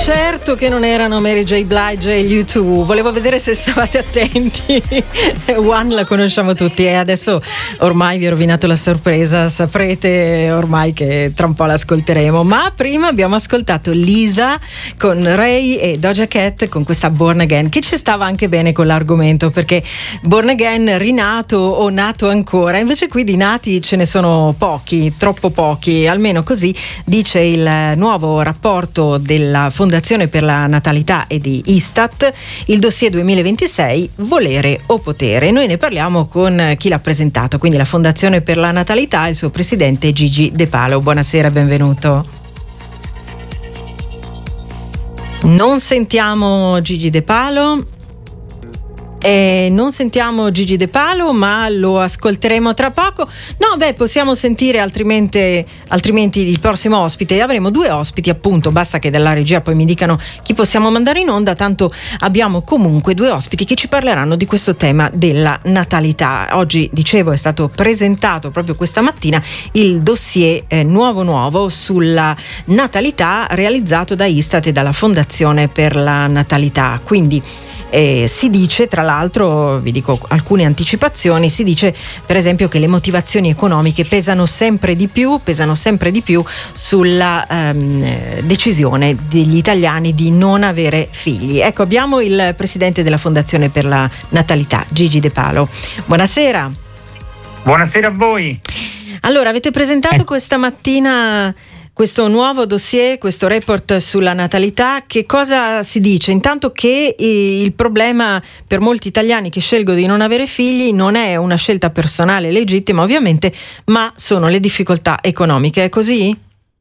certo che non erano Mary J. Blige e gli U2. Volevo vedere se stavate attenti. One la conosciamo tutti e adesso ormai vi ho rovinato la sorpresa, saprete ormai che tra un po' l'ascolteremo, ma prima abbiamo ascoltato Lisa con Ray e Doja Cat con questa Born Again, che ci stava anche bene con l'argomento, perché Born Again, rinato o nato ancora, invece qui di nati ce ne sono pochi, troppo pochi, almeno così dice il nuovo rapporto della Fondazione per la Natalità e di Istat, il dossier 2026 Volere o Potere. Noi ne parliamo con chi l'ha presentato, quindi la Fondazione per la Natalità e il suo presidente Gigi De Palo. Buonasera, benvenuto. Non sentiamo Gigi De Palo. Non sentiamo Gigi De Palo, ma lo ascolteremo tra poco. No, possiamo sentire altrimenti il prossimo ospite. Avremo due ospiti, appunto, basta che dalla regia poi mi dicano chi possiamo mandare in onda, tanto abbiamo comunque due ospiti che ci parleranno di questo tema della natalità. Oggi, dicevo, è stato presentato proprio questa mattina il dossier nuovo sulla natalità realizzato da Istat e dalla Fondazione per la Natalità. Quindi si dice, tra l'altro, vi dico alcune anticipazioni, si dice per esempio che le motivazioni economiche pesano sempre di più sulla decisione degli italiani di non avere figli. Ecco, abbiamo il presidente della Fondazione per la Natalità, Gigi De Palo. Buonasera. Buonasera a voi. Allora, avete presentato questa mattina questo nuovo dossier, questo report sulla natalità. Che cosa si dice? Intanto che il problema per molti italiani che scelgono di non avere figli non è una scelta personale legittima, ovviamente, ma sono le difficoltà economiche. È così?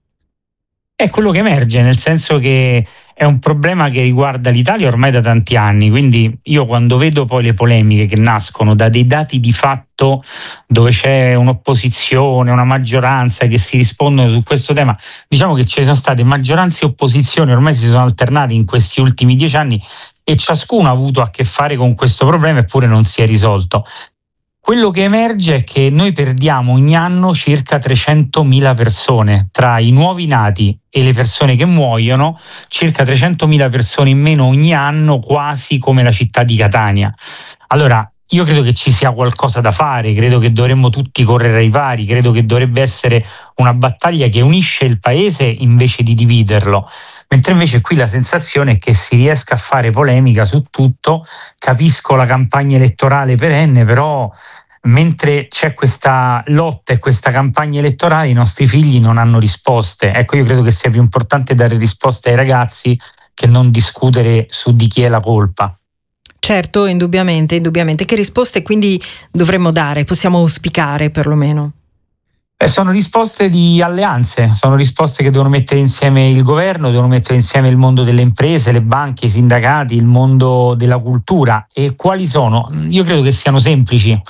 È quello che emerge, nel senso che è un problema che riguarda l'Italia ormai da tanti anni, quindi io quando vedo poi le polemiche che nascono da dei dati di fatto dove c'è un'opposizione, una maggioranza che si rispondono su questo tema, diciamo che ci sono state maggioranze e opposizioni, ormai si sono alternati in questi ultimi 10 anni e ciascuno ha avuto a che fare con questo problema eppure non si è risolto. Quello che emerge è che noi perdiamo ogni anno circa 300.000 persone, tra i nuovi nati e le persone che muoiono, circa 300.000 persone in meno ogni anno, quasi come la città di Catania. Allora, io credo che ci sia qualcosa da fare, credo che dovremmo tutti correre ai pari, credo che dovrebbe essere una battaglia che unisce il paese invece di dividerlo. Mentre invece qui la sensazione è che si riesca a fare polemica su tutto. Capisco la campagna elettorale perenne, però mentre c'è questa lotta e questa campagna elettorale i nostri figli non hanno risposte. Ecco, io credo che sia più importante dare risposte ai ragazzi che non discutere su di chi è la colpa. Certo, indubbiamente. Che risposte quindi dovremmo dare? Possiamo auspicare perlomeno? Sono risposte di alleanze, sono risposte che devono mettere insieme il governo, devono mettere insieme il mondo delle imprese, le banche, i sindacati, il mondo della cultura. E quali sono? Io credo che siano semplici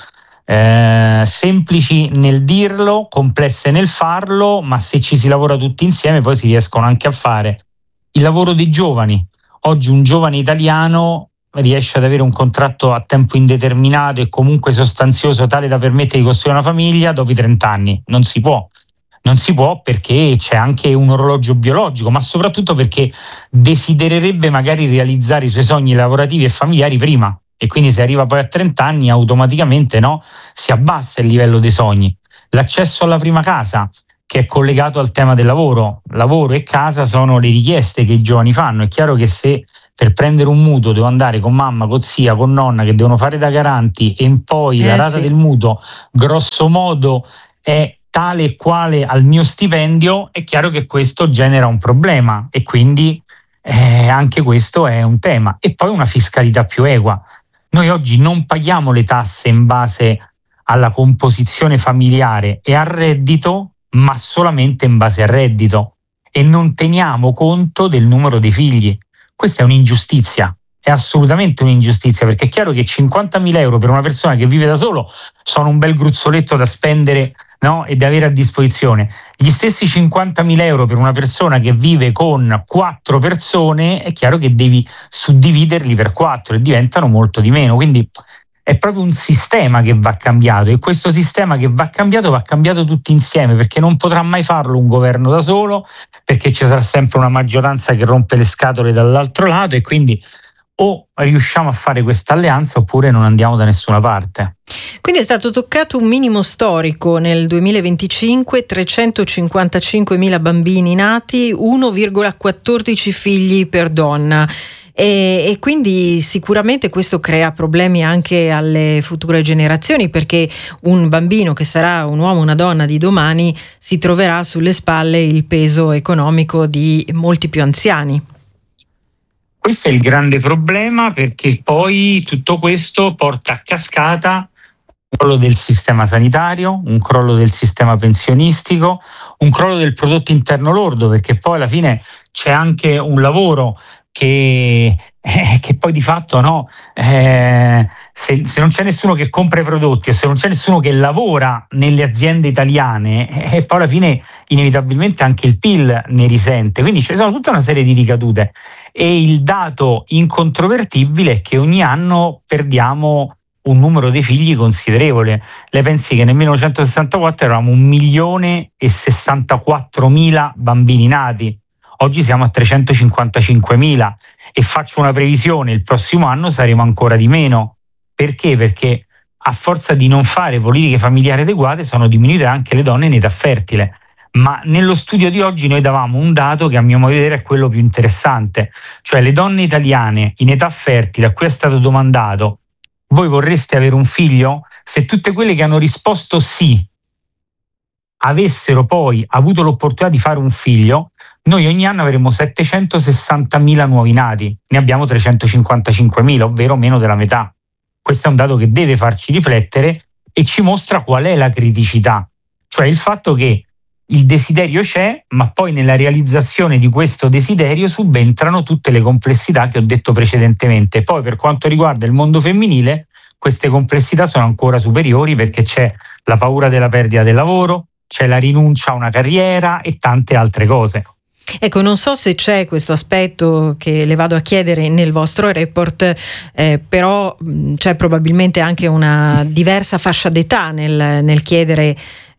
nel dirlo, complesse nel farlo, ma se ci si lavora tutti insieme poi si riescono anche a fare. Il lavoro dei giovani. Oggi un giovane italiano riesce ad avere un contratto a tempo indeterminato e comunque sostanzioso tale da permettere di costruire una famiglia dopo i 30 anni. Non si può perché c'è anche un orologio biologico, ma soprattutto perché desidererebbe magari realizzare i suoi sogni lavorativi e familiari prima, e quindi se arriva poi a 30 anni automaticamente si abbassa il livello dei sogni. L'accesso alla prima casa, che è collegato al tema del lavoro e casa sono le richieste che i giovani fanno. È chiaro che se per prendere un mutuo devo andare con mamma, con zia, con nonna che devono fare da garanti e poi la rata del mutuo grosso modo è tale e quale al mio stipendio, è chiaro che questo genera un problema e quindi anche questo è un tema. E poi una fiscalità più equa. Noi oggi non paghiamo le tasse in base alla composizione familiare e al reddito, ma solamente in base al reddito, e non teniamo conto del numero dei figli. Questa è un'ingiustizia, è assolutamente un'ingiustizia, perché è chiaro che 50.000 euro per una persona che vive da solo sono un bel gruzzoletto da spendere, e da avere a disposizione. Gli stessi 50.000 euro per una persona che vive con 4 persone, è chiaro che devi suddividerli per 4 e diventano molto di meno. Quindi è proprio un sistema che va cambiato, e questo sistema che va cambiato tutti insieme, perché non potrà mai farlo un governo da solo, perché ci sarà sempre una maggioranza che rompe le scatole dall'altro lato, e quindi o riusciamo a fare questa alleanza oppure non andiamo da nessuna parte. Quindi è stato toccato un minimo storico nel 2025, 355.000 bambini nati, 1,14 figli per donna. E quindi sicuramente questo crea problemi anche alle future generazioni, perché un bambino che sarà un uomo o una donna di domani si troverà sulle spalle il peso economico di molti più anziani. Questo è il grande problema, perché poi tutto questo porta a cascata un crollo del sistema sanitario, un crollo del sistema pensionistico, un crollo del prodotto interno lordo, perché poi alla fine c'è anche un lavoro che poi di fatto se non c'è nessuno che compra i prodotti, o se non c'è nessuno che lavora nelle aziende italiane, e poi alla fine inevitabilmente anche il PIL ne risente, quindi ci sono tutta una serie di ricadute, e il dato incontrovertibile è che ogni anno perdiamo un numero dei figli considerevole. Lei pensi che nel 1964 eravamo 1.064.000 bambini nati, oggi siamo a 355.000, e faccio una previsione: il prossimo anno saremo ancora di meno. Perché? Perché a forza di non fare politiche familiari adeguate sono diminuite anche le donne in età fertile. Ma nello studio di oggi noi davamo un dato che a mio modo di vedere è quello più interessante, cioè le donne italiane in età fertile a cui è stato domandato: voi vorreste avere un figlio? Se tutte quelle che hanno risposto sì avessero poi avuto l'opportunità di fare un figlio, noi ogni anno avremo 760.000 nuovi nati, ne abbiamo 355.000, ovvero meno della metà. Questo è un dato che deve farci riflettere e ci mostra qual è la criticità, cioè il fatto che il desiderio c'è, ma poi nella realizzazione di questo desiderio subentrano tutte le complessità che ho detto precedentemente. Poi per quanto riguarda il mondo femminile, queste complessità sono ancora superiori, perché c'è la paura della perdita del lavoro, c'è la rinuncia a una carriera e tante altre cose. Ecco, non so se c'è questo aspetto che le vado a chiedere nel vostro report, però c'è probabilmente anche una diversa fascia d'età nel chiedere,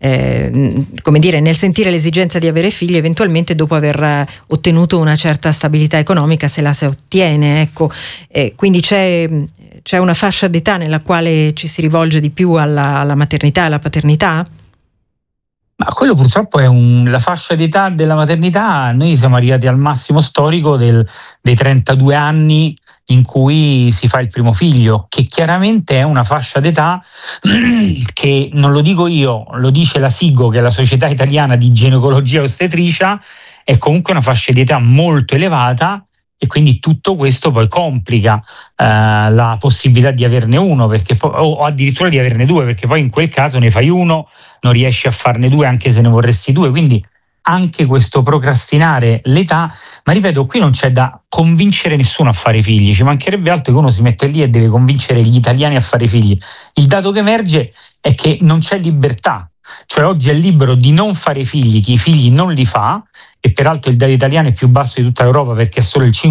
come dire, nel sentire l'esigenza di avere figli, eventualmente dopo aver ottenuto una certa stabilità economica, se la si ottiene, ecco. Quindi c'è una fascia d'età nella quale ci si rivolge di più alla maternità e alla paternità? Ma quello purtroppo è la fascia d'età della maternità. Noi siamo arrivati al massimo storico dei 32 anni in cui si fa il primo figlio, che chiaramente è una fascia d'età che, non lo dico io, lo dice la SIGO, che è la Società Italiana di Ginecologia e Ostetricia, è comunque una fascia di età molto elevata, e quindi tutto questo poi complica la possibilità di averne uno, o addirittura di averne due, perché poi in quel caso ne fai uno, non riesci a farne due anche se ne vorresti due. Quindi anche questo procrastinare l'età, ma ripeto, qui non c'è da convincere nessuno a fare figli, ci mancherebbe altro che uno si mette lì e deve convincere gli italiani a fare figli. Il dato che emerge è che non c'è libertà, cioè oggi è libero di non fare figli chi i figli non li fa, e peraltro il dato italiano è più basso di tutta l'Europa, perché è solo il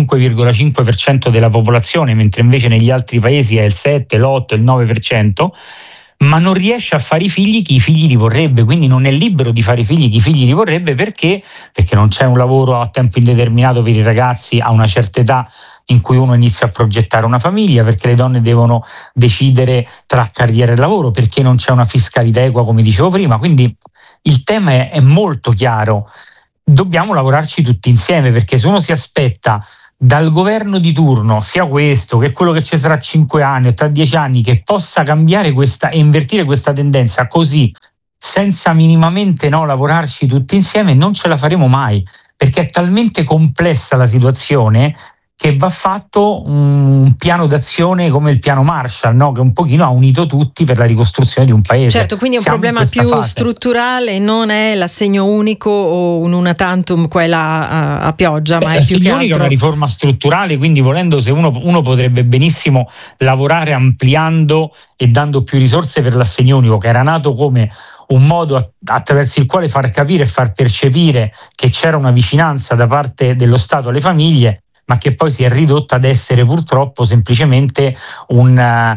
5,5% della popolazione, mentre invece negli altri paesi è il 7, l'8, il 9%, ma non riesce a fare i figli chi i figli li vorrebbe. Quindi non è libero di fare figli chi i figli li vorrebbe, perché non c'è un lavoro a tempo indeterminato per i ragazzi a una certa età in cui uno inizia a progettare una famiglia, perché le donne devono decidere tra carriera e lavoro, perché non c'è una fiscalità equa, come dicevo prima. Quindi il tema è molto chiaro, dobbiamo lavorarci tutti insieme, perché se uno si aspetta dal governo di turno, sia questo che quello che ci sarà 5 anni o tra 10 anni, che possa cambiare questa e invertire questa tendenza così, senza minimamente lavorarci tutti insieme, non ce la faremo mai, perché è talmente complessa la situazione che va fatto un piano d'azione come il piano Marshall, che un pochino ha unito tutti per la ricostruzione di un paese. Certo, quindi è un problema più strutturale, non è l'assegno unico o un una tantum qua e là a pioggia, ma è più che altro. L'assegno unico è una riforma strutturale, quindi volendo, se uno potrebbe benissimo lavorare ampliando e dando più risorse per l'assegno unico, che era nato come un modo attraverso il quale far capire e far percepire che c'era una vicinanza da parte dello Stato alle famiglie. ma che poi si è ridotta ad essere purtroppo semplicemente una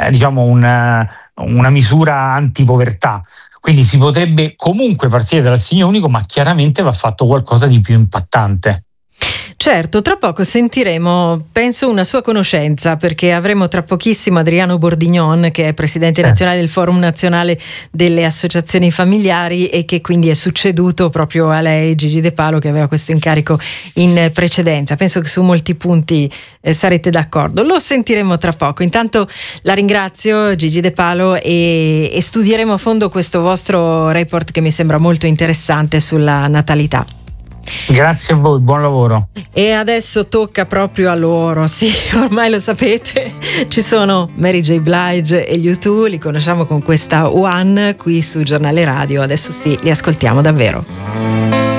misura antipovertà. Quindi si potrebbe comunque partire dall'assegno unico, ma chiaramente va fatto qualcosa di più impattante. Certo, tra poco sentiremo, penso, una sua conoscenza, perché avremo tra pochissimo Adriano Bordignon, che è presidente nazionale del Forum Nazionale delle Associazioni Familiari e che quindi è succeduto proprio a lei, Gigi De Palo, che aveva questo incarico in precedenza. Penso che su molti punti sarete d'accordo. Lo sentiremo tra poco. Intanto la ringrazio, Gigi De Palo, e studieremo a fondo questo vostro report che mi sembra molto interessante sulla natalità. Grazie a voi, buon lavoro. E adesso tocca proprio a loro, sì, ormai lo sapete, ci sono Mary J. Blige e gli U2, li conosciamo con questa One qui su Giornale Radio, adesso sì, li ascoltiamo davvero.